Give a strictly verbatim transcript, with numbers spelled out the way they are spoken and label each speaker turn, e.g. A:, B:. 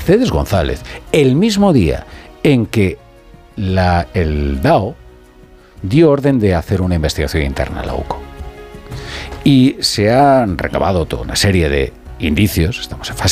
A: Mercedes González, el mismo día en que la, el D A O dio orden de hacer una investigación interna a la U C O. Y se han recabado toda una serie de indicios, estamos en fase